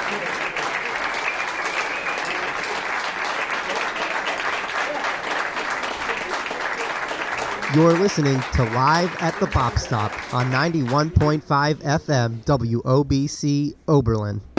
You're listening to Live at the Bop Stop on 91.5 FM WOBC Oberlin.